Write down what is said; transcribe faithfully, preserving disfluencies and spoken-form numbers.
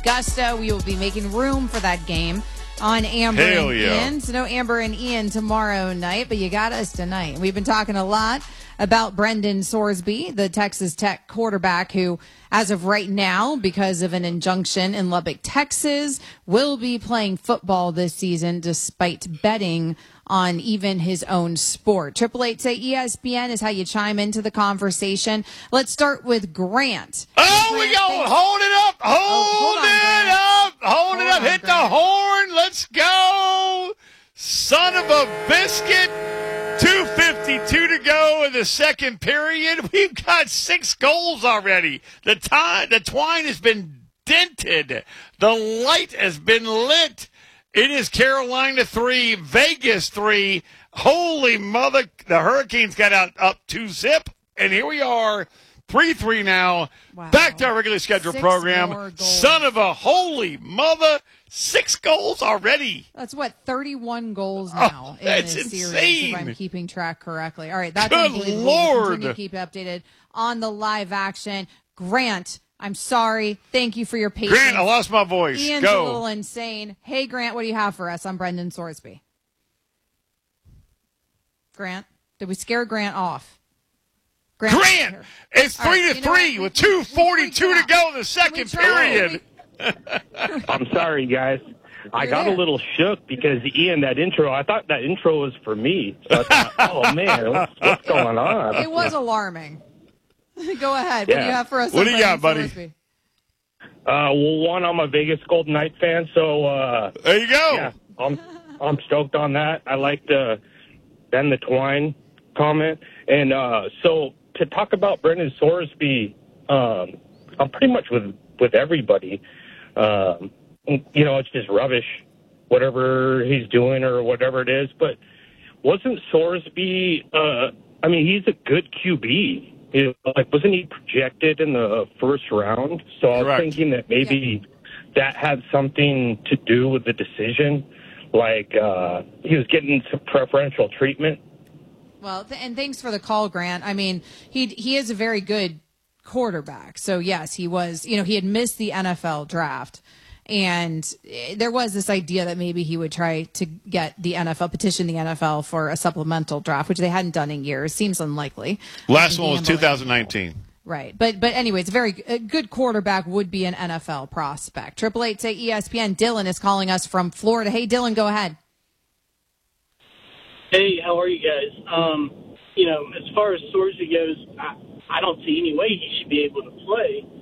Augusta. We will be making room for that game on Amber Hell and yeah. Ian. So no Amber and Ian tomorrow night, but you got us tonight. We've been talking a lot about Brendan Sorsby, the Texas Tech quarterback who, as of right now, because of an injunction in Lubbock, Texas, will be playing football this season despite betting on even his own sport. Triple eight say E S P N is how you chime into the conversation. Let's start with Grant. Oh, Grant we go. thinks- Hold it up. Hold, Oh, hold on, it Grant. up. Hold, Hold it up. on, Hit the Grant. horn. Let's go. Son of a biscuit. two fifty-two to go in the second period. We've got six goals already. The time, the twine has been dented. The light has been lit. It is Carolina three, Vegas three. Holy mother, the Hurricanes got out up two zip, and here we are, three three now. Wow. Back to our regularly scheduled Six program. more goals. Son of a holy mother, six goals already. That's what, thirty-one goals now Oh, in that's this series, insane. if I'm keeping track correctly. All right, that's Good unbelievable. Lord. We'll continue to keep updated on the live action. Grant, I'm sorry. Thank you for your patience. Grant, I lost my voice. Ian's Go. a little insane. Hey, Grant, what do you have for us on Brendan Sorsby? Grant, did we scare Grant off? Grant, Grant, it's All three right, to you know three what? with We- we- two we forty-two freaked to out. go in the second Can we try- period. I'm sorry, guys. I You're got there. a little shook because Ian, that intro, I thought that intro was for me. So I thought, oh man, what's, what's going on? It was alarming. Go ahead. What do you Yeah. have for us? What on do you got, Brendan buddy? Sorsby? Uh, well, one, I'm a Vegas Golden Knights fan, so uh, There you go. yeah, I'm I'm stoked on that. I like the Ben the Twine comment, and uh, so to talk about Brendan Sorsby, um, I'm pretty much with with everybody. Um, you know, it's just rubbish, whatever he's doing or whatever it is. But wasn't Sorsby? Uh, I mean, he's a good Q B. You know, like, wasn't he projected in the first round? So I was Correct. thinking that maybe that had something to do with the decision. Like, uh, he was getting some preferential treatment. Well, th- and thanks for the call, Grant. I mean, he he is a very good quarterback. So yes, he was. You know, he had missed the N F L draft, and eh, there was this idea that maybe he would try to get the N F L, petition the N F L for a supplemental draft, which they hadn't done in years. Seems unlikely. Last Um, one was gambling. two thousand nineteen. Right, but but anyways, a very a good quarterback would be an N F L prospect. Triple eight say E S P N. Dylan is calling us from Florida. Hey, Dylan, go ahead. Hey, how are you guys? Um, you know, as far as Sorsby goes, I, I don't see any way he should be able to play.